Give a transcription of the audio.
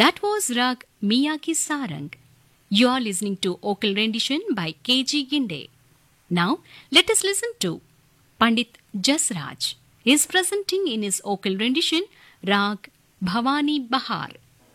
That was Rag Miyaki Sarang. You are listening to vocal rendition by K.G. Ginde. Now, let us listen to Pandit Jasraj. He is presenting in his vocal rendition Rag Bhavani Bahar.